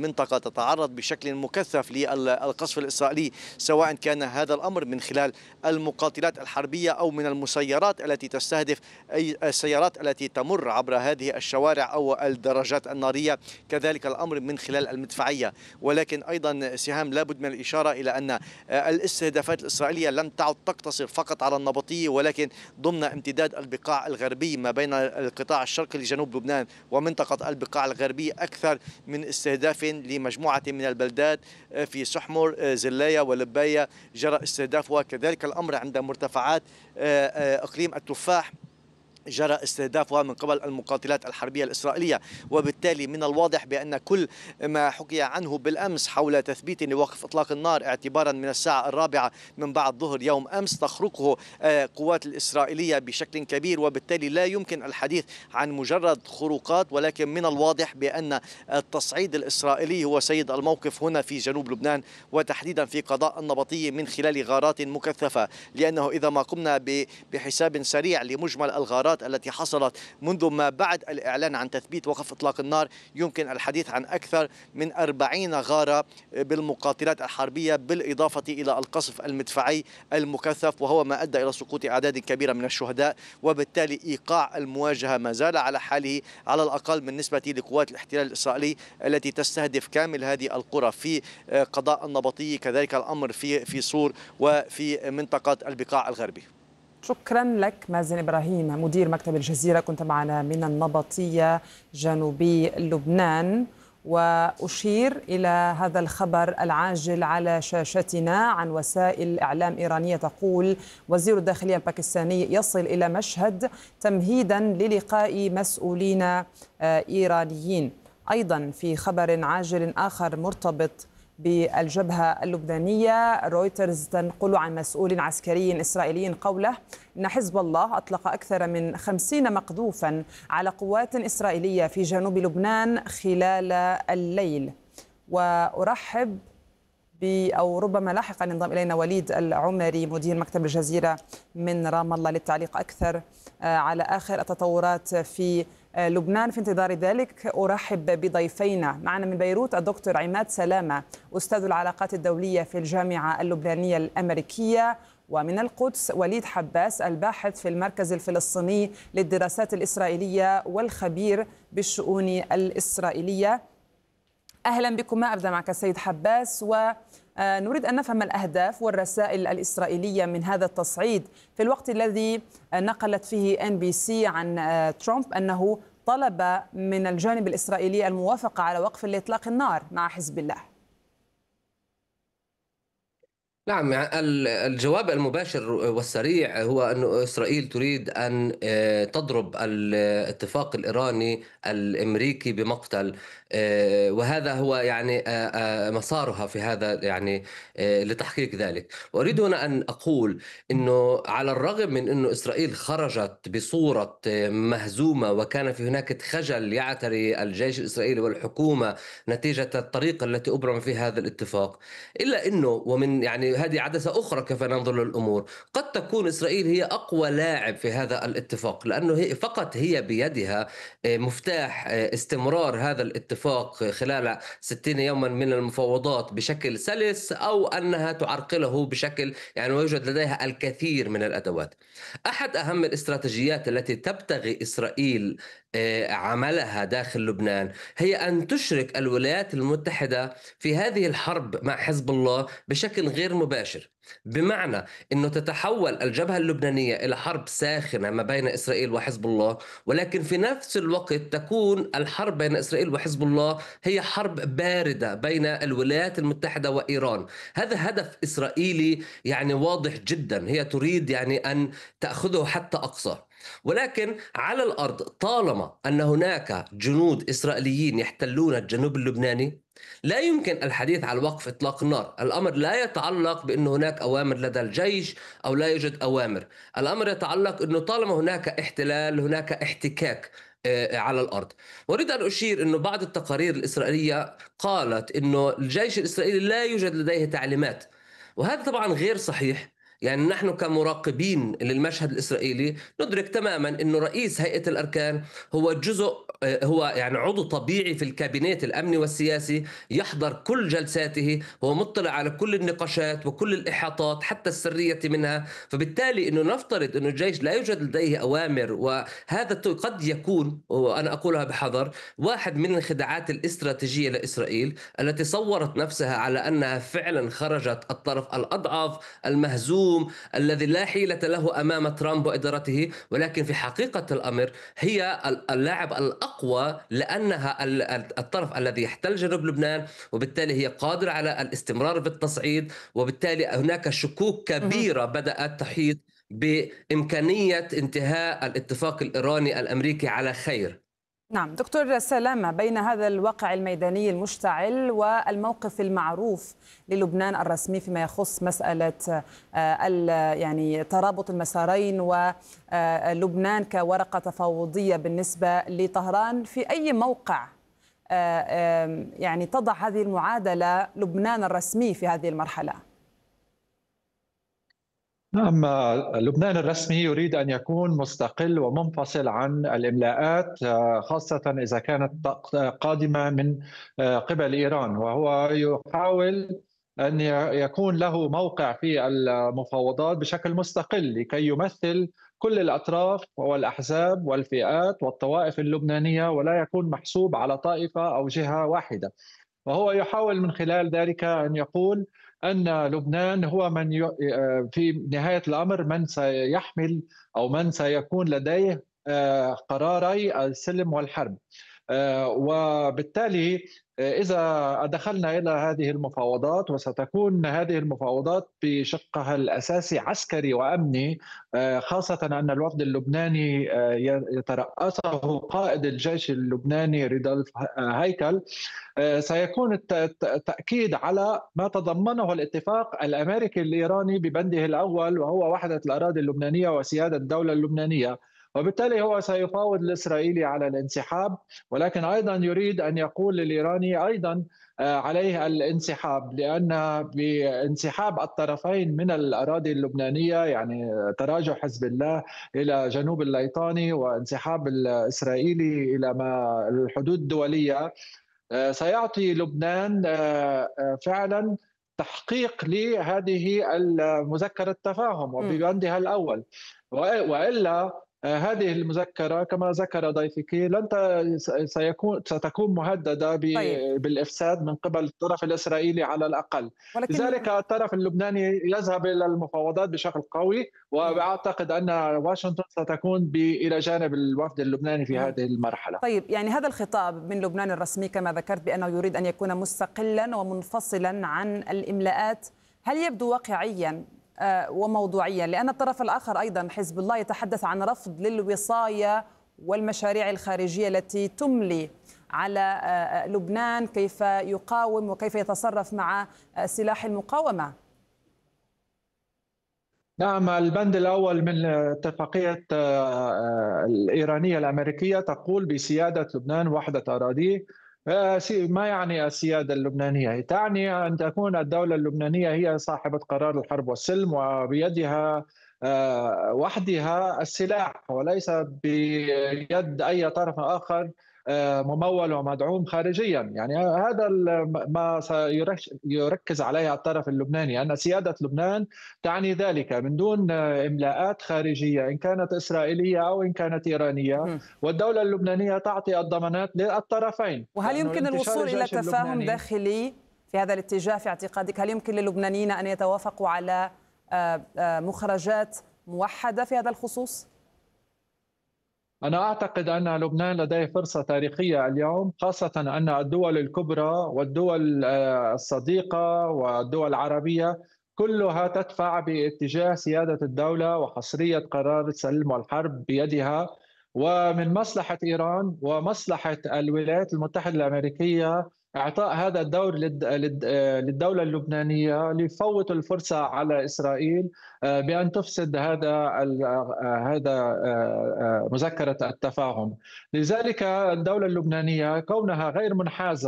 المنطقة تتعرض بشكل مكثف للقصف الإسرائيلي، سواء كان هذا الأمر من خلال المقاتلات الحربية أو من المسيرات التي تستهدف أي السيارات التي تمر عبر هذه الشوارع أو الدراجات النارية، كذلك الأمر من خلال المدفعية. ولكن أيضا سهام لابد من الإشارة إلى أن الاستهدافات الإسرائيلية لم تعد تقتصر فقط على النبطية، ولكن ضمن امتداد البقاع الغربي ما بين القطاع الشرقي لجنوب لبنان ومنطقة البقاع الغربية، أكثر من استهداف لمجموعة من البلدات في سحمر، زلاية ولباية جرى استهدافها. كذلك الأمر عند مرتفعات إقليم التفاح جرى استهدافها من قبل المقاتلات الحربية الإسرائيلية. وبالتالي من الواضح بأن كل ما حكي عنه بالأمس حول تثبيت لوقف إطلاق النار اعتبارا من الساعة 4 من بعد ظهر يوم أمس تخرقه قوات الإسرائيلية بشكل كبير، وبالتالي لا يمكن الحديث عن مجرد خروقات، ولكن من الواضح بأن التصعيد الإسرائيلي هو سيد الموقف هنا في جنوب لبنان، وتحديدا في قضاء النبطية من خلال غارات مكثفة. لأنه إذا ما قمنا بحساب سريع لمجمل الغارات التي حصلت منذ ما بعد الإعلان عن تثبيت وقف إطلاق النار، يمكن الحديث عن أكثر من 40 غارة بالمقاتلات الحربية، بالإضافة إلى القصف المدفعي المكثف، وهو ما أدى إلى سقوط أعداد كبيرة من الشهداء. وبالتالي إيقاع المواجهة ما زال على حاله، على الأقل بالنسبة لقوات الاحتلال الإسرائيلي التي تستهدف كامل هذه القرى في قضاء النبطية، كذلك الأمر في صور وفي منطقة البقاع الغربي. شكرا لك مازن إبراهيم مدير مكتب الجزيرة، كنت معنا من النبطية جنوبي لبنان. وأشير إلى هذا الخبر العاجل على شاشتنا عن وسائل إعلام إيرانية تقول وزير الداخلية الباكستاني يصل إلى مشهد تمهيدا للقاء مسؤولين إيرانيين. أيضا في خبر عاجل آخر مرتبط بالجبهة اللبنانية، رويترز تنقل عن مسؤول عسكري إسرائيلي قوله إن حزب الله أطلق أكثر من 50 مقذوفا على قوات إسرائيلية في جنوب لبنان خلال الليل. وأرحب أو ربما لاحقا ينضم إلينا وليد العمري مدير مكتب الجزيرة من رام الله للتعليق أكثر على آخر التطورات في لبنان. في انتظار ذلك أرحب بضيفينا معنا من بيروت الدكتور عماد سلامة أستاذ العلاقات الدولية في الجامعة اللبنانية الأمريكية، ومن القدس وليد حباس الباحث في المركز الفلسطيني للدراسات الإسرائيلية والخبير بالشؤون الإسرائيلية. أهلا بكما. أبدأ معك سيد حباس، ونريد أن نفهم الأهداف والرسائل الإسرائيلية من هذا التصعيد في الوقت الذي نقلت فيه NBC عن ترامب أنه طلب من الجانب الإسرائيلي الموافقة على وقف إطلاق النار مع حزب الله. نعم، الجواب المباشر والسريع هو أن إسرائيل تريد أن تضرب الاتفاق الإيراني الأمريكي بمقتل، وهذا هو يعني مسارها في هذا يعني لتحقيق ذلك. وأريد هنا أن أقول أنه على الرغم من أنه إسرائيل خرجت بصورة مهزومة وكان في هناك خجل يعتري الجيش الإسرائيلي والحكومة نتيجة الطريقة التي أبرم فيها هذا الاتفاق، إلا أنه ومن يعني هذه عدسة أخرى كيف ننظر للأمور، قد تكون إسرائيل هي أقوى لاعب في هذا الاتفاق، لأنه فقط هي بيدها مفتاح استمرار هذا الاتفاق خلال 60 يوما من المفاوضات بشكل سلس، أو أنها تعرقله بشكل يعني ويوجد لديها الكثير من الأدوات. أحد أهم الاستراتيجيات التي تبتغي إسرائيل عملها داخل لبنان هي أن تشرك الولايات المتحدة في هذه الحرب مع حزب الله بشكل غير مباشر، بمعنى أنه تتحول الجبهة اللبنانية إلى حرب ساخنة ما بين إسرائيل وحزب الله، ولكن في نفس الوقت تكون الحرب بين إسرائيل وحزب الله هي حرب باردة بين الولايات المتحدة وإيران. هذا هدف إسرائيلي يعني واضح جدا، هي تريد يعني أن تأخذه حتى أقصى. ولكن على الأرض طالما أن هناك جنود إسرائيليين يحتلون الجنوب اللبناني لا يمكن الحديث عن وقف إطلاق النار. الأمر لا يتعلق بأن هناك أوامر لدى الجيش أو لا يوجد أوامر، الأمر يتعلق أنه طالما هناك احتلال هناك احتكاك على الأرض. وأريد أن أشير أنه بعض التقارير الإسرائيلية قالت أنه الجيش الإسرائيلي لا يوجد لديه تعليمات، وهذا طبعا غير صحيح. يعني نحن كمراقبين للمشهد الإسرائيلي ندرك تماما أنه رئيس هيئة الأركان هو جزء، هو يعني عضو طبيعي في الكابينت الأمني والسياسي، يحضر كل جلساته، هو مطلع على كل النقاشات وكل الإحاطات حتى السرية منها. فبالتالي أنه نفترض أنه الجيش لا يوجد لديه أوامر، وهذا قد يكون، وأنا أقولها بحذر، واحد من الخداعات الاستراتيجية لإسرائيل التي صورت نفسها على أنها فعلا خرجت الطرف الأضعف المهزوم الذي لا حيلة له أمام ترامب وإدارته، ولكن في حقيقة الأمر هي اللاعب الأقوى، لأنها الطرف الذي يحتل جنوب لبنان، وبالتالي هي قادرة على الاستمرار بالتصعيد، وبالتالي هناك شكوك كبيرة بدأت تحيط بإمكانية انتهاء الاتفاق الإيراني الأمريكي على خير. نعم دكتور سلامة، بين هذا الواقع الميداني المشتعل والموقف المعروف للبنان الرسمي فيما يخص مسألة يعني ترابط المسارين ولبنان كورقة تفاوضية بالنسبة لطهران، في أي موقع يعني تضع هذه المعادلة لبنان الرسمي في هذه المرحلة؟ نعم، لبنان الرسمي يريد أن يكون مستقل ومنفصل عن الإملاءات، خاصة إذا كانت قادمة من قبل إيران، وهو يحاول أن يكون له موقع في المفاوضات بشكل مستقل لكي يمثل كل الأطراف والأحزاب والفئات والطوائف اللبنانية، ولا يكون محسوب على طائفة أو جهة واحدة. وهو يحاول من خلال ذلك أن يقول أن لبنان هو من في نهاية الأمر من سيحمل أو من سيكون لديه قراري السلم والحرب. وبالتالي إذا دخلنا إلى هذه المفاوضات، وستكون هذه المفاوضات بشقها الأساسي عسكري وأمني، خاصة أن الوفد اللبناني يترأسه قائد الجيش اللبناني رضا هيكل، سيكون التأكيد على ما تضمنه الاتفاق الأمريكي الإيراني ببنده الأول، وهو وحدة الأراضي اللبنانية وسيادة الدولة اللبنانية. وبالتالي هو سيفاوض الإسرائيلي على الانسحاب، ولكن أيضا يريد أن يقول للإيراني أيضا عليه الانسحاب، لأن بانسحاب الطرفين من الأراضي اللبنانية، يعني تراجع حزب الله إلى جنوب الليطاني وانسحاب الإسرائيلي إلى الحدود الدولية، سيعطي لبنان فعلا تحقيق لهذه المذكرة التفاهم وببندها الأول. وإلا هذه المذكرة كما ذكر ضيفك ستكون مهددة بالإفساد من قبل الطرف الإسرائيلي على الأقل. لذلك الطرف اللبناني يذهب إلى المفاوضات بشكل قوي، وأعتقد أن واشنطن ستكون إلى جانب الوفد اللبناني في هذه المرحلة. طيب، يعني هذا الخطاب من لبنان الرسمي كما ذكرت بأنه يريد أن يكون مستقلا ومنفصلا عن الإملاءات، هل يبدو واقعيا وموضوعيا؟ لأن الطرف الآخر أيضا حزب الله يتحدث عن رفض للوصاية والمشاريع الخارجية التي تملي على لبنان كيف يقاوم وكيف يتصرف مع سلاح المقاومة. نعم، البند الأول من اتفاقية الإيرانية الأمريكية تقول بسيادة لبنان وحدة أراضيه. ما يعني السيادة اللبنانية؟ تعني أن تكون الدولة اللبنانية هي صاحبة قرار الحرب والسلم، وبيدها وحدها السلاح، وليس بيد أي طرف آخر ممول ومدعوم خارجيا. يعني هذا ما سيركز عليه الطرف اللبناني، أن سيادة لبنان تعني ذلك من دون إملاءات خارجية إن كانت إسرائيلية أو إن كانت إيرانية، والدولة اللبنانية تعطي الضمانات للطرفين. وهل يمكن الوصول إلى تفاهم داخلي في هذا الاتجاه في اعتقادك؟ هل يمكن للبنانيين أن يتوافقوا على مخرجات موحدة في هذا الخصوص؟ أنا أعتقد أن لبنان لديه فرصة تاريخية اليوم، خاصة أن الدول الكبرى والدول الصديقة والدول العربية كلها تدفع باتجاه سيادة الدولة وحصرية قرار السلم والحرب بيدها. ومن مصلحة إيران ومصلحة الولايات المتحدة الأمريكية إعطاء هذا الدور للدولة اللبنانية ليفوت الفرصة على إسرائيل بأن تفسد هذا مذكرة التفاهم. لذلك الدولة اللبنانية كونها غير منحازة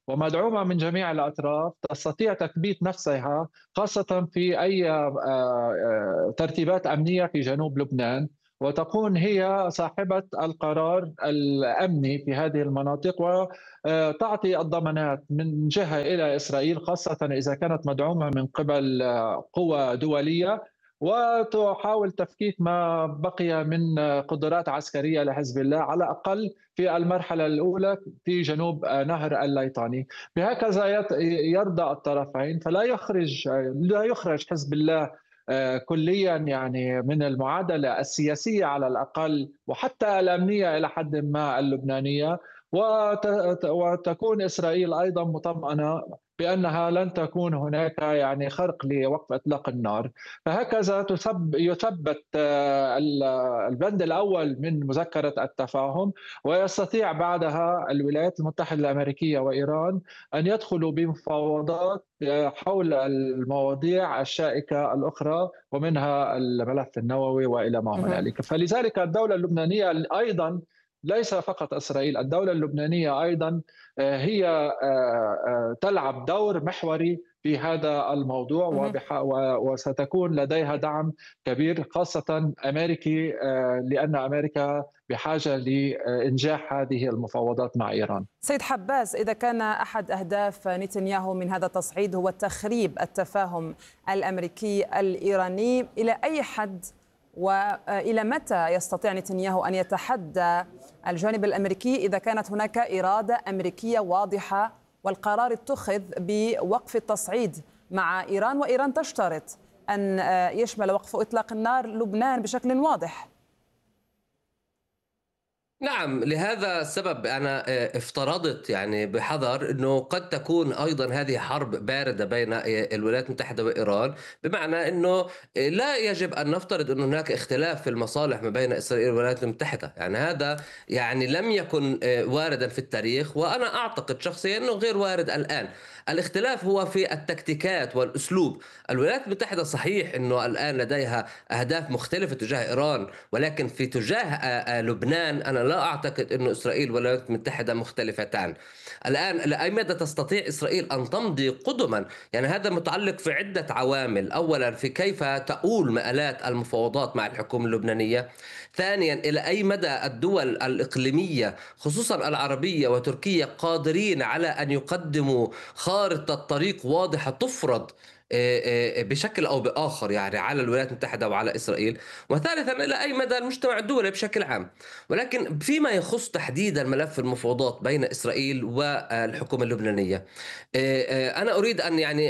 ومدعومة من جميع الأطراف تستطيع تثبيت نفسها خاصة في أي ترتيبات أمنية في جنوب لبنان، وتكون هي صاحبة القرار الأمني في هذه المناطق وتعطي الضمانات من جهة إلى إسرائيل، خاصة إذا كانت مدعومة من قبل قوى دولية، وتحاول تفكيك ما بقي من قدرات عسكرية لحزب الله على الأقل في المرحلة الأولى في جنوب نهر الليطاني. بهكذا يرضى الطرفين، لا يخرج حزب الله كليا يعني من المعادلة السياسية على الأقل، وحتى الأمنية إلى حد ما اللبنانية، وتكون إسرائيل أيضا مطمئنة بأنها لن تكون هناك يعني خرق لوقف إطلاق النار. فهكذا يثبت البند الأول من مذكرة التفاهم، ويستطيع بعدها الولايات المتحدة الأمريكية وإيران أن يدخلوا بمفاوضات حول المواضيع الشائكة الأخرى، ومنها الملف النووي وإلى ما هنالك. فلذلك الدولة اللبنانية أيضا، ليس فقط إسرائيل، الدولة اللبنانية أيضا هي تلعب دور محوري في هذا الموضوع، وستكون لديها دعم كبير خاصة أمريكي، لأن أمريكا بحاجة لإنجاح هذه المفاوضات مع إيران. سيد حباس، إذا كان أحد أهداف نتنياهو من هذا التصعيد هو تخريب التفاهم الأمريكي الإيراني، إلى أي حد وإلى متى يستطيع نتنياهو أن يتحدى الجانب الأمريكي إذا كانت هناك إرادة أمريكية واضحة والقرار اتخذ بوقف التصعيد مع إيران، وإيران تشترط أن يشمل وقف إطلاق النار لبنان بشكل واضح؟ نعم، لهذا السبب أنا افترضت يعني بحذر أنه قد تكون أيضا هذه حرب باردة بين الولايات المتحدة وإيران، بمعنى أنه لا يجب أن نفترض أن هناك اختلاف في المصالح ما بين إسرائيل والولايات المتحدة. يعني هذا يعني لم يكن واردا في التاريخ، وأنا أعتقد شخصيا أنه غير وارد الآن. الاختلاف هو في التكتيكات والأسلوب. الولايات المتحدة صحيح أنه الآن لديها أهداف مختلفة تجاه إيران، ولكن في تجاه لبنان أنا لا أعتقد أن إسرائيل والولايات المتحدة مختلفتان. الآن لأي مدى تستطيع إسرائيل أن تمضي قدما؟ يعني هذا متعلق في عدة عوامل. أولا في كيف تؤول مآلات المفاوضات مع الحكومة اللبنانية. ثانيا إلى أي مدى الدول الإقليمية خصوصا العربية وتركيا قادرين على أن يقدموا خارطة طريق واضحة تفرض بشكل أو بآخر يعني على الولايات المتحدة وعلى إسرائيل. وثالثا إلى أي مدى المجتمع الدولي بشكل عام. ولكن فيما يخص تحديدا ملف المفاوضات بين إسرائيل والحكومة اللبنانية، أنا أريد أن يعني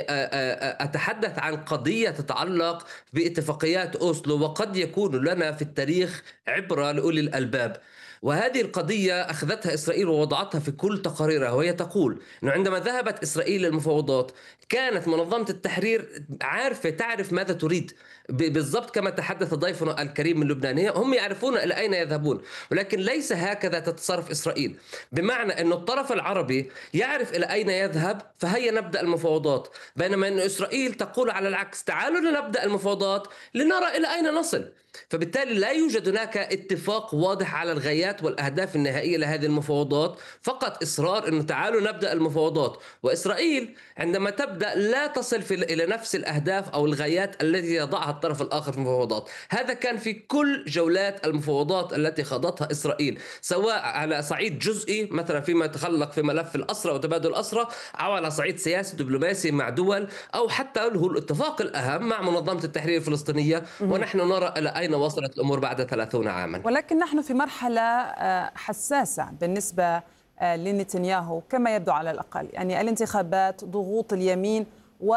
أتحدث عن قضية تتعلق باتفاقيات أوسلو، وقد يكون لنا في التاريخ عبرة لأولي الألباب. وهذه القضية أخذتها إسرائيل ووضعتها في كل تقاريرها، وهي تقول أنه عندما ذهبت إسرائيل للمفاوضات كانت منظمة التحرير تعرف ماذا تريد بالضبط، كما تحدث ضيفنا الكريم من لبنان، هم يعرفون إلى أين يذهبون. ولكن ليس هكذا تتصرف إسرائيل، بمعنى أن الطرف العربي يعرف إلى أين يذهب فهيا نبدأ المفاوضات، بينما أن إسرائيل تقول على العكس، تعالوا نبدأ المفاوضات لنرى إلى أين نصل. فبالتالي لا يوجد هناك اتفاق واضح على الغايات والأهداف النهائية لهذه المفاوضات، فقط إصرار أنه تعالوا نبدأ المفاوضات. وإسرائيل عندما تبدأ لا تصل إلى نفس الأهداف أو الغايات التي يضعها الطرف الآخر في المفاوضات. هذا كان في كل جولات المفاوضات التي خاضتها إسرائيل، سواء على صعيد جزئي مثلا فيما يتعلق في ملف الأسرى وتبادل الأسرى، أو على صعيد سياسي دبلوماسي مع دول، أو حتى هو الاتفاق الأهم مع منظمة التحرير الفلسطينية. ونحن نرى إلى أين وصلت الأمور بعد 30 عاما. ولكن نحن في مرحلة حساسة بالنسبة لنتنياهو كما يبدو على الأقل، يعني الانتخابات، ضغوط اليمين،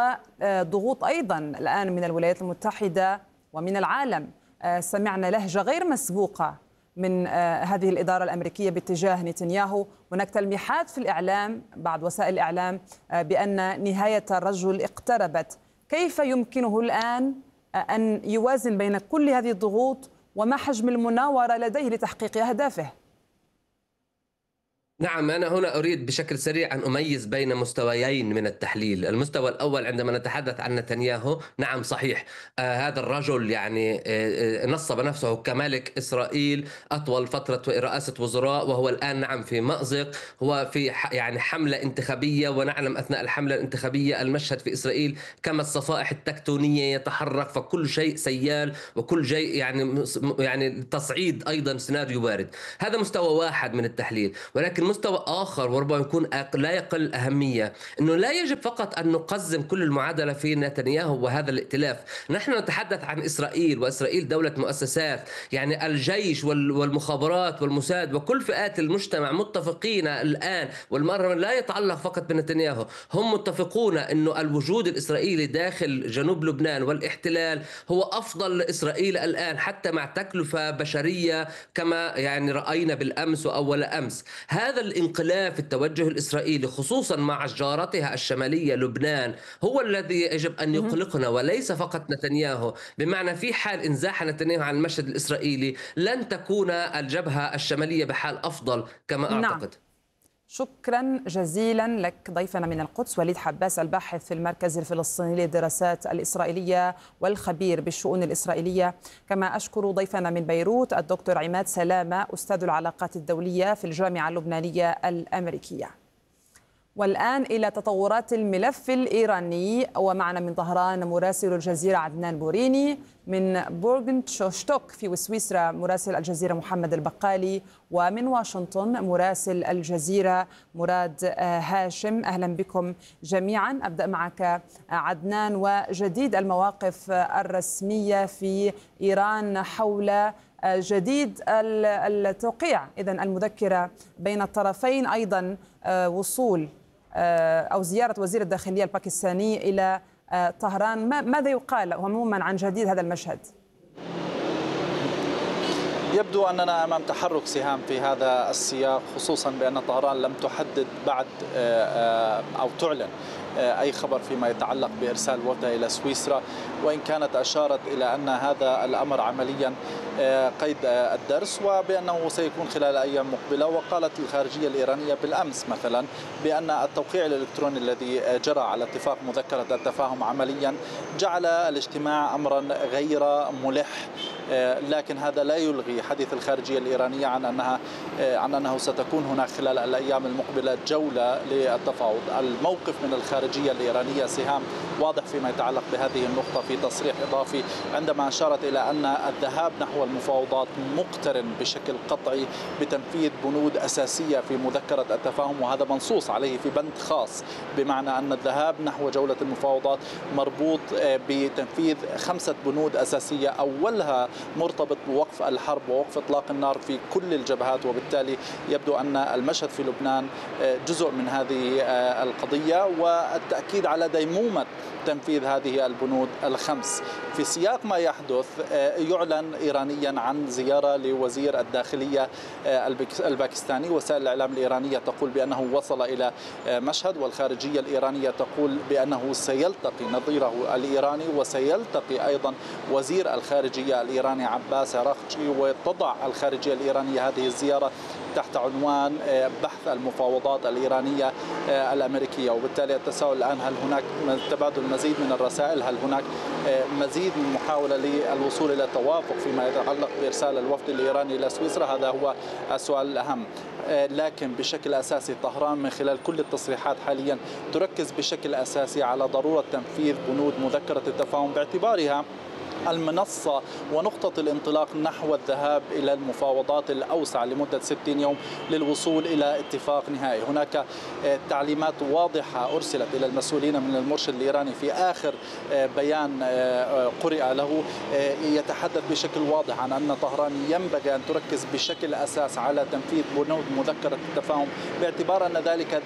وضغوط أيضا الآن من الولايات المتحدة ومن العالم. سمعنا لهجة غير مسبوقة من هذه الإدارة الأمريكية باتجاه نتنياهو. هناك تلميحات في الإعلام بعض وسائل الإعلام بأن نهاية الرجل اقتربت. كيف يمكنه الآن أن يوازن بين كل هذه الضغوط وما حجم المناورة لديه لتحقيق أهدافه؟ نعم، أنا هنا أريد بشكل سريع أن أميز بين مستويين من التحليل. المستوى الأول عندما نتحدث عن نتنياهو، نعم صحيح، هذا الرجل يعني نصب نفسه كملك إسرائيل أطول فترة رئاسة وزراء، وهو الآن نعم في مأزق. هو في يعني حملة انتخابية، ونعلم أثناء الحملة الانتخابية المشهد في إسرائيل كما الصفائح التكتونية يتحرك، فكل شيء سيال وكل شيء يعني تصعيد أيضا سيناريو بارد. هذا مستوى واحد من التحليل. ولكن مستوى آخر وربما يكون لا يقل أهمية، أنه لا يجب فقط أن نقزم كل المعادلة في نتنياهو وهذا الائتلاف. نحن نتحدث عن إسرائيل، وإسرائيل دولة مؤسسات، يعني الجيش والمخابرات والموساد وكل فئات المجتمع متفقين الآن، والأمر لا يتعلق فقط بنتنياهو، هم متفقون أنه الوجود الإسرائيلي داخل جنوب لبنان والاحتلال هو أفضل لإسرائيل الآن، حتى مع تكلفة بشرية كما يعني رأينا بالأمس وأول أمس. هذا الانقلاب في التوجه الإسرائيلي خصوصا مع جارتها الشمالية لبنان هو الذي يجب أن يقلقنا، وليس فقط نتنياهو. بمعنى في حال انزاح نتنياهو عن المشهد الإسرائيلي لن تكون الجبهة الشمالية بحال أفضل كما نعم. أعتقد. شكرا جزيلا لك ضيفنا من القدس وليد حباس، الباحث في المركز الفلسطيني للدراسات الإسرائيلية والخبير بالشؤون الإسرائيلية. كما أشكر ضيفنا من بيروت الدكتور عماد سلامة، أستاذ العلاقات الدولية في الجامعة اللبنانية الأمريكية. والآن إلى تطورات الملف الإيراني، ومعنا من طهران مراسل الجزيرة عدنان بوريني، من بورغنتشوشتوك في سويسرا مراسل الجزيرة محمد البقالي، ومن واشنطن مراسل الجزيرة مراد هاشم. أهلا بكم جميعا. أبدأ معك عدنان، وجديد المواقف الرسمية في إيران حول جديد التوقيع إذن المذكرة بين الطرفين، أيضا وصول أو زيارة وزير الداخلية الباكستاني إلى طهران. ماذا يقال عموما عن جديد هذا المشهد؟ يبدو أننا أمام تحرك سهام في هذا السياق، خصوصا بأن طهران لم تحدد بعد أو تعلن أي خبر فيما يتعلق بإرسال وفدها إلى سويسرا، وإن كانت أشارت إلى أن هذا الأمر عمليا قيد الدرس وبأنه سيكون خلال أيام مقبلة. وقالت الخارجية الإيرانية بالأمس مثلا بأن التوقيع الإلكتروني الذي جرى على اتفاق مذكرة التفاهم عمليا جعل الاجتماع أمرا غير ملح، لكن هذا لا يلغي حديث الخارجية الإيرانية عن أنه ستكون هناك خلال الأيام المقبلة جولة للتفاوض. الموقف من الخارجية الإيرانية سهام واضح فيما يتعلق بهذه النقطة في تصريح إضافي عندما أشارت إلى أن الذهاب نحو المفاوضات مقترن بشكل قطعي بتنفيذ بنود أساسية في مذكرة التفاهم، وهذا منصوص عليه في بند خاص، بمعنى أن الذهاب نحو جولة المفاوضات مربوط بتنفيذ 5 بنود أساسية، أولها مرتبط بوقف الحرب ووقف إطلاق النار في كل الجبهات. وبالتالي يبدو أن المشهد في لبنان جزء من هذه القضية، والتأكيد على ديمومة تنفيذ هذه البنود ال5. في سياق ما يحدث يعلن إيرانيا عن زيارة لوزير الداخلية الباكستاني. وسائل الإعلام الإيرانية تقول بأنه وصل إلى مشهد، والخارجية الإيرانية تقول بأنه سيلتقي نظيره الإيراني وسيلتقي أيضا وزير الخارجية الإيراني عباس عراقجي. وتضع الخارجية الإيرانية هذه الزيارة تحت عنوان بحث المفاوضات الإيرانية الأمريكية. وبالتالي التساؤل الآن هل هناك تبادل مزيد من الرسائل؟ هل هناك مزيد من محاولة للوصول إلى توافق فيما يتعلق بإرسال الوفد الإيراني إلى سويسرا؟ هذا هو السؤال الأهم. لكن بشكل أساسي طهران من خلال كل التصريحات حاليا تركز بشكل أساسي على ضرورة تنفيذ بنود مذكرة التفاهم باعتبارها المنصة ونقطة الانطلاق نحو الذهاب إلى المفاوضات الأوسع لمدة 60 يوم للوصول إلى اتفاق نهائي. هناك تعليمات واضحة أرسلت إلى المسؤولين من المرشد الإيراني في آخر بيان قرئ له، يتحدث بشكل واضح عن أن طهران ينبغي أن تركز بشكل أساس على تنفيذ بنود مذكرة التفاهم، باعتبار أن ذلك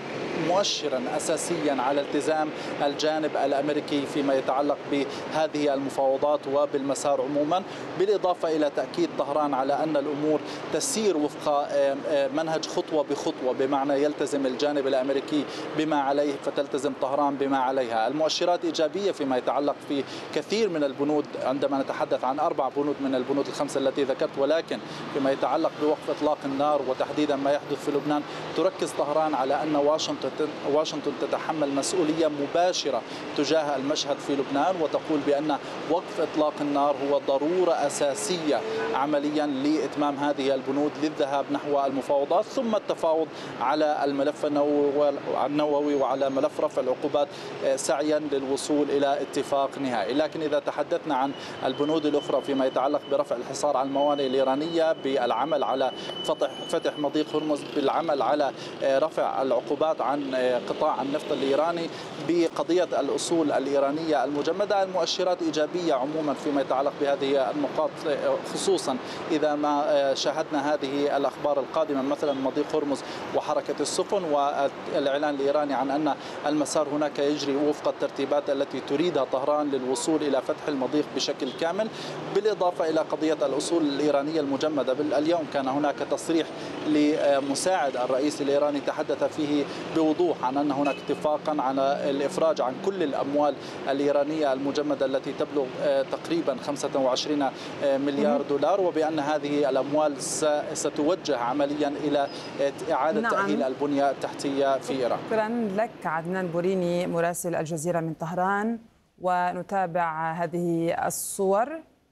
مؤشرا أساسيا على التزام الجانب الأمريكي فيما يتعلق بهذه المفاوضات وبالمسار عموما، بالإضافة إلى تأكيد طهران على أن الأمور تسير وفق منهج خطوة بخطوة، بمعنى يلتزم الجانب الأمريكي بما عليه فتلتزم طهران بما عليها. المؤشرات إيجابية فيما يتعلق في كثير من البنود، عندما نتحدث عن 4 بنود من البنود ال5 التي ذكرت، ولكن فيما يتعلق بوقف إطلاق النار وتحديدا ما يحدث في لبنان تركز طهران على أن واشنطن تتحمل مسؤولية مباشرة تجاه المشهد في لبنان، وتقول بأن وقف إطلاق النار هو ضرورة أساسية عمليا لإتمام هذه البنود للذهاب نحو المفاوضات، ثم التفاوض على الملف النووي وعلى ملف رفع العقوبات سعيا للوصول إلى اتفاق نهائي. لكن إذا تحدثنا عن البنود الأخرى فيما يتعلق برفع الحصار على الموانئ الإيرانية، بالعمل على فتح مضيق هرمز، بالعمل على رفع العقوبات عن قطاع النفط الإيراني، بقضية الأصول الإيرانية المجمدة، المؤشرات إيجابية عموما فيما يتعلق بهذه النقاط، خصوصا إذا ما شاهدنا هذه الأخبار القادمة مثلا مضيق هرمز وحركة السفن والإعلان الإيراني عن أن المسار هناك يجري وفق الترتيبات التي تريدها طهران للوصول إلى فتح المضيق بشكل كامل، بالإضافة إلى قضية الأصول الإيرانية المجمدة. اليوم كان هناك تصريح لمساعد الرئيس الإيراني تحدث فيه بوضوح عن أن هناك اتفاقا على الإفراج عن كل الأموال الإيرانية المجمدة التي تبلغ تقريبا 25 مليار دولار، وبأن هذه الأموال ستوجه عمليا إلى إعادة تأهيل البنية التحتية في إيران. شكرا لك عدنان بوريني مراسل الجزيرة من طهران. ونتابع هذه الصور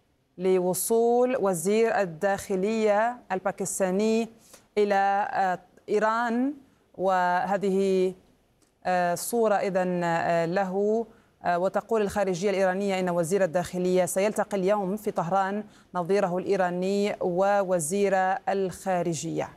لوصول وزير الداخلية الباكستاني إلى إيران، وهذه صورة إذن له. وتقول الخارجية الإيرانية إن وزير الداخلية سيلتقي اليوم في طهران نظيره الإيراني ووزير الخارجية.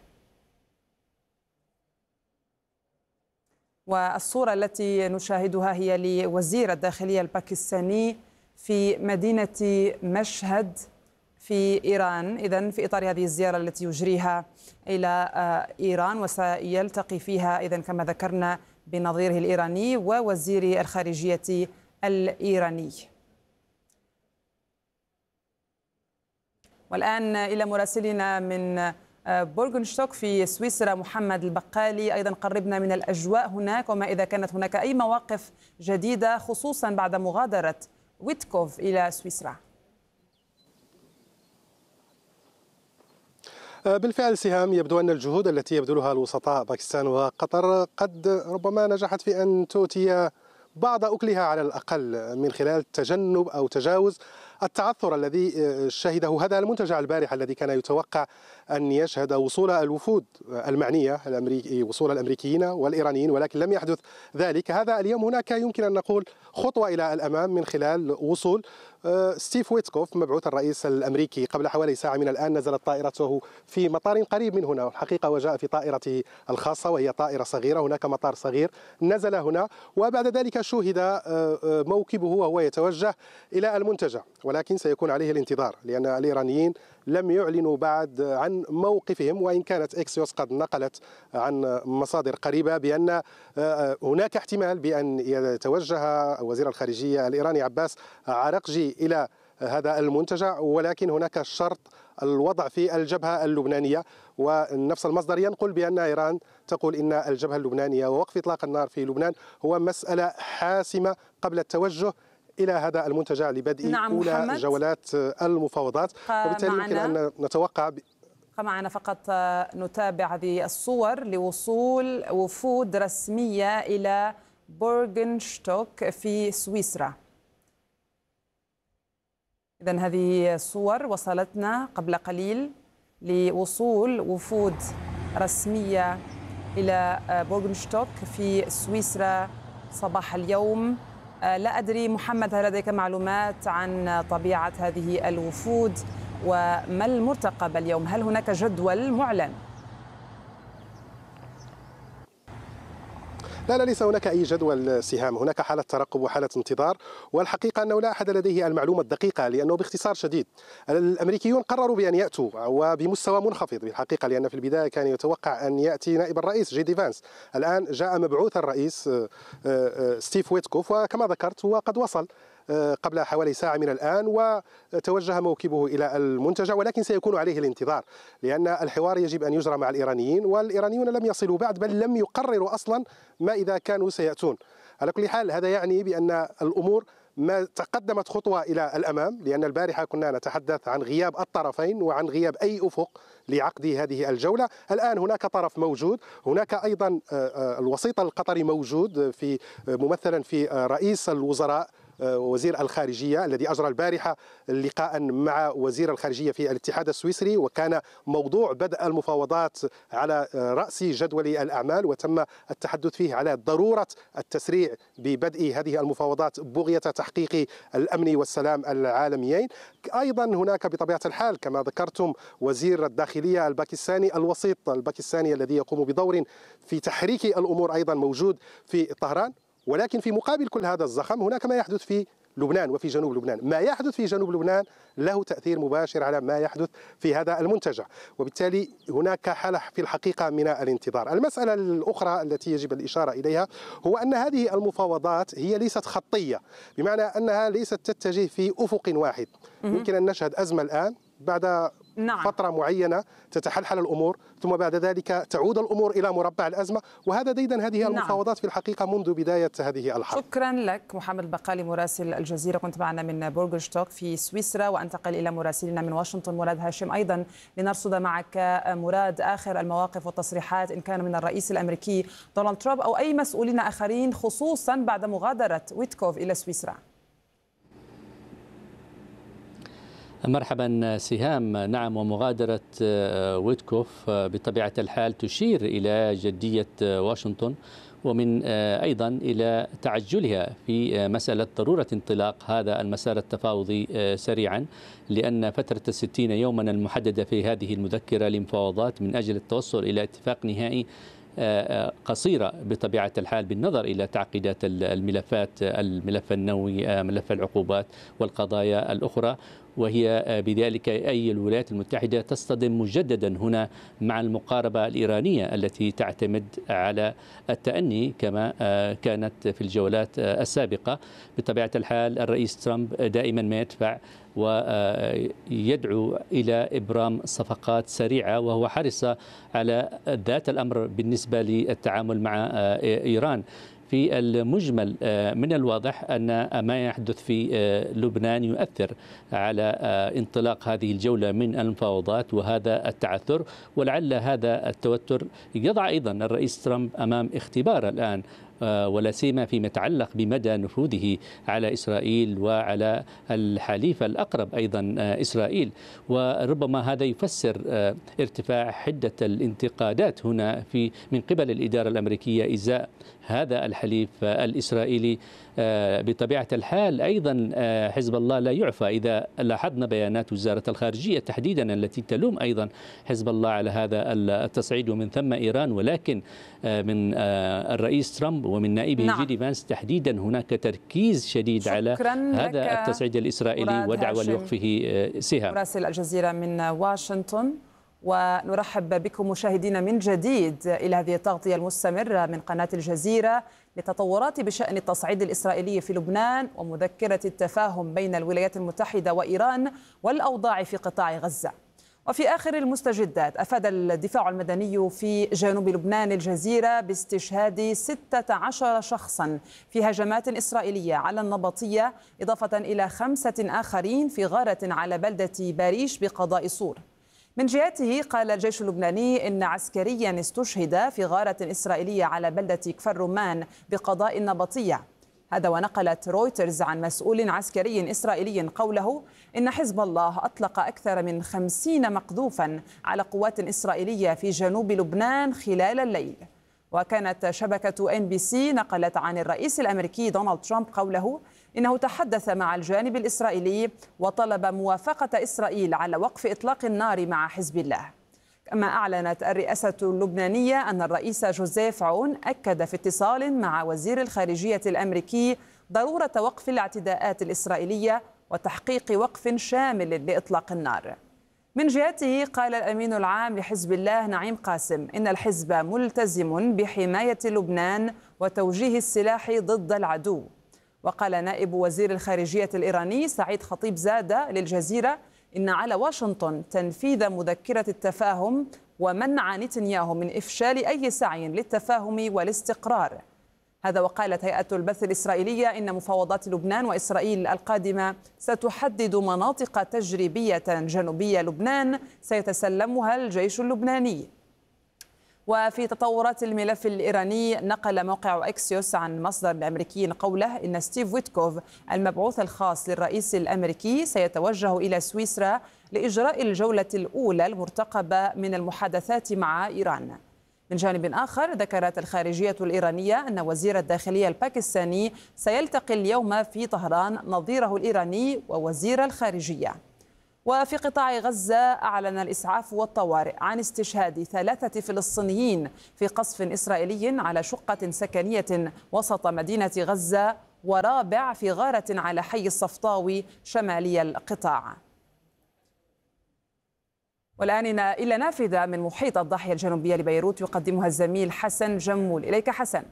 والصورة التي نشاهدها هي لوزير الداخلية الباكستاني في مدينة مشهد في إيران، إذن في إطار هذه الزيارة التي يجريها إلى إيران، وسيلتقي فيها إذن كما ذكرنا بنظيره الإيراني ووزير الخارجية الإيراني. والآن إلى مراسلنا من بورغنشتوك في سويسرا محمد البقالي، أيضا قربنا من الأجواء هناك، وما إذا كانت هناك أي مواقف جديدة خصوصا بعد مغادرة ويتكوف إلى سويسرا. بالفعل سهام، يبدو أن الجهود التي يبذلها الوسطاء باكستان وقطر قد ربما نجحت في أن تؤتي بعض أكلها على الأقل من خلال تجنب أو تجاوز التعثر الذي شهده هذا المنتجع البارحة الذي كان يتوقع أن يشهد وصول الوفود المعنية وصول الأمريكيين والإيرانيين، ولكن لم يحدث ذلك. هذا اليوم هناك يمكن أن نقول خطوة إلى الأمام من خلال وصول ستيف ويتكوف مبعوث الرئيس الأمريكي. قبل حوالي ساعة من الآن نزلت طائرته في مطار قريب من هنا الحقيقة، وجاء في طائرته الخاصة وهي طائرة صغيرة، هناك مطار صغير نزل هنا، وبعد ذلك شوهد موكبه وهو يتوجه إلى المنتجع، ولكن سيكون عليه الانتظار لأن الإيرانيين لم يعلنوا بعد عن موقفهم، وإن كانت إكسيوس قد نقلت عن مصادر قريبة بأن هناك احتمال بأن يتوجه وزير الخارجية الإيراني عباس عراقجي إلى هذا المنتجع، ولكن هناك شرط الوضع في الجبهة اللبنانية. ونفس المصدر ينقل بأن إيران تقول إن الجبهة اللبنانية ووقف إطلاق النار في لبنان هو مسألة حاسمة قبل التوجه إلى هذا المنتجع لبدء أولى جولات المفاوضات، وبالتالي يمكن أن نتوقع معنا فقط نتابع هذه الصور لوصول وفود رسمية إلى بورغنشتوك في سويسرا. إذن هذه الصور وصلتنا قبل قليل لوصول وفود رسمية إلى بورغنشتوك في سويسرا صباح اليوم. لا أدري محمد، هل لديك معلومات عن طبيعة هذه الوفود وما المرتقب اليوم؟ هل هناك جدول معلن؟ لا ليس هناك أي جدول سهام، هناك حالة ترقب وحالة انتظار، والحقيقة أنه لا أحد لديه المعلومة الدقيقة، لأنه باختصار شديد الأمريكيون قرروا بأن يأتوا وبمستوى منخفض بالحقيقة، لأن في البداية كان يتوقع أن يأتي نائب الرئيس جي دي فانس. الآن جاء مبعوث الرئيس ستيف ويتكوف، وكما ذكرت هو قد وصل قبل حوالي ساعة من الآن وتوجه موكبه إلى المنتجع، ولكن سيكون عليه الانتظار لأن الحوار يجب أن يجرى مع الإيرانيين، والإيرانيون لم يصلوا بعد، بل لم يقرروا أصلا ما إذا كانوا سيأتون. على كل حال هذا يعني بأن الأمور ما تقدمت خطوة إلى الأمام، لأن البارحة كنا نتحدث عن غياب الطرفين وعن غياب أي أفق لعقد هذه الجولة. الآن هناك طرف موجود، هناك أيضا الوسيط القطري موجود في ممثلا في رئيس الوزراء وزير الخارجية الذي أجرى البارحة لقاء مع وزير الخارجية في الاتحاد السويسري، وكان موضوع بدء المفاوضات على رأس جدول الأعمال، وتم التحدث فيه على ضرورة التسريع ببدء هذه المفاوضات بغية تحقيق الأمن والسلام العالميين. أيضا هناك بطبيعة الحال كما ذكرتم وزير الداخلية الباكستاني، الوسيط الباكستاني الذي يقوم بدور في تحريك الأمور أيضا موجود في طهران. ولكن في مقابل كل هذا الزخم هناك ما يحدث في لبنان وفي جنوب لبنان. ما يحدث في جنوب لبنان له تأثير مباشر على ما يحدث في هذا المنتجع، وبالتالي هناك حالة في الحقيقة من الانتظار. المسألة الأخرى التي يجب الإشارة إليها هو أن هذه المفاوضات هي ليست خطية، بمعنى أنها ليست تتجه في أفق واحد. يمكن أن نشهد أزمة الآن، بعد فترة معينة تتحلحل الأمور، ثم بعد ذلك تعود الأمور إلى مربع الأزمة، وهذا ديدن هذه المفاوضات في الحقيقة منذ بداية هذه الحرب. شكرا لك محمد البقالي مراسل الجزيرة، كنت معنا من بورغشتوك في سويسرا. وانتقل إلى مراسلنا من واشنطن مراد هاشم أيضا لنرصد معك مراد آخر المواقف والتصريحات إن كان من الرئيس الأمريكي دونالد ترامب أو أي مسؤولين آخرين، خصوصا بعد مغادرة ويتكوف إلى سويسرا. مرحبا سهام. نعم، ومغادرة ويتكوف بطبيعة الحال تشير إلى جدية واشنطن، ومن أيضا إلى تعجلها في مسألة ضرورة انطلاق هذا المسار التفاوضي سريعا، لأن فترة 60 يوما المحددة في هذه المذكرة لمفاوضات من أجل التوصل إلى اتفاق نهائي قصيرة بطبيعة الحال بالنظر إلى تعقيدات الملفات، الملف النووي، ملف العقوبات والقضايا الأخرى، وهي بذلك أي الولايات المتحدة تصطدم مجددا هنا مع المقاربة الإيرانية التي تعتمد على التأني كما كانت في الجولات السابقة. بطبيعة الحال الرئيس ترامب دائما ما يدفع ويدعو إلى إبرام صفقات سريعة، وهو حرص على ذات الأمر بالنسبة للتعامل مع إيران. في المجمل من الواضح أن ما يحدث في لبنان يؤثر على انطلاق هذه الجولة من المفاوضات وهذا التعثر، ولعل هذا التوتر يضع أيضا الرئيس ترامب أمام اختبار الآن، ولا سيما فيما يتعلق بمدى نفوذه على إسرائيل وعلى الحليف الأقرب أيضا إسرائيل. وربما هذا يفسر ارتفاع حدة الانتقادات هنا من قبل الإدارة الأمريكية إزاء هذا الحليف الإسرائيلي. بطبيعة الحال أيضا حزب الله لا يعفى. إذا لاحظنا بيانات وزارة الخارجية تحديدا التي تلوم أيضا حزب الله على هذا التصعيد ومن ثم إيران، ولكن من الرئيس ترامب ومن نائبه جي دي فانس تحديدا هناك تركيز شديد على هذا التصعيد الإسرائيلي ودعوى لوقفه. سهام مراسل الجزيرة من واشنطن، ونرحب بكم مشاهدينا من جديد إلى هذه التغطية المستمرة من قناة الجزيرة لتطورات بشأن التصعيد الإسرائيلي في لبنان ومذكرة التفاهم بين الولايات المتحدة وإيران والأوضاع في قطاع غزة. وفي آخر المستجدات أفاد الدفاع المدني في جنوب لبنان الجزيرة باستشهاد 16 شخصا في هجمات إسرائيلية على النبطية، إضافة إلى 5 آخرين في غارة على بلدة باريش بقضاء صور. من جهته قال الجيش اللبناني إن عسكريا استشهد في غارة إسرائيلية على بلدة كفر رمان بقضاء النبطية. هذا ونقلت رويترز عن مسؤول عسكري إسرائيلي قوله إن حزب الله أطلق أكثر من 50 مقذوفا على قوات إسرائيلية في جنوب لبنان خلال الليل. وكانت شبكة NBC نقلت عن الرئيس الأمريكي دونالد ترامب قوله إنه تحدث مع الجانب الإسرائيلي وطلب موافقة إسرائيل على وقف إطلاق النار مع حزب الله. كما أعلنت الرئاسة اللبنانية أن الرئيس جوزيف عون أكد في اتصال مع وزير الخارجية الأمريكي ضرورة وقف الاعتداءات الإسرائيلية وتحقيق وقف شامل لإطلاق النار. من جهته قال الأمين العام لحزب الله نعيم قاسم إن الحزب ملتزم بحماية لبنان وتوجيه السلاح ضد العدو. وقال نائب وزير الخارجية الإيراني سعيد خطيب زادة للجزيرة إن على واشنطن تنفيذ مذكرة التفاهم ومنع نتنياهو من إفشال أي سعي للتفاهم والاستقرار. هذا وقالت هيئة البث الإسرائيلية إن مفاوضات لبنان وإسرائيل القادمة ستحدد مناطق تجريبية جنوبية لبنان سيتسلمها الجيش اللبناني. وفي تطورات الملف الإيراني نقل موقع أكسيوس عن مصدر أمريكي قوله إن ستيف ويتكوف المبعوث الخاص للرئيس الأمريكي سيتوجه إلى سويسرا لإجراء الجولة الأولى المرتقبة من المحادثات مع إيران. من جانب آخر ذكرت الخارجية الإيرانية أن وزير الداخلية الباكستاني سيلتقي اليوم في طهران نظيره الإيراني ووزير الخارجية. وفي قطاع غزة أعلن الإسعاف والطوارئ عن استشهاد 3 فلسطينيين في قصف إسرائيلي على شقة سكنية وسط مدينة غزة ورابع في غارة على حي الصفطاوي شمالي القطاع. والآن إلى نافذة من محيط الضاحية الجنوبية لبيروت يقدمها الزميل حسن جمول. إليك حسن.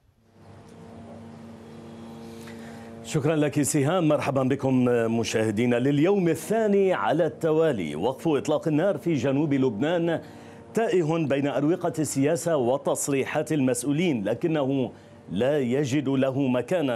شكرا لك سهام. مرحبا بكم مشاهدينا. لليوم الثاني على التوالي وقف إطلاق النار في جنوب لبنان تائه بين أروقة السياسة وتصريحات المسؤولين، لكنه لا يجد له مكانا